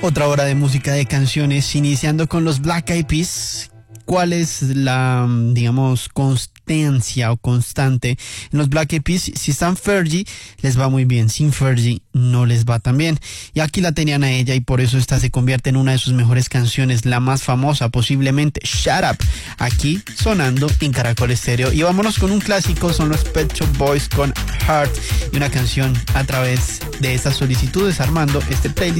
Otra hora de música de canciones, iniciando con los Black Eyed Peas. ¿Cuál es la, digamos, constancia o constante en los Black Eyed Peas? Si están Fergie, les va muy bien. Sin Fergie, no les va tan bien. Y aquí la tenían a ella y por eso esta se convierte en una de sus mejores canciones, la más famosa posiblemente, Shut Up. Aquí sonando en Caracol Estéreo. Y vámonos con un clásico, son los Pet Shop Boys con Heart. Y una canción a través de estas solicitudes, armando este playlist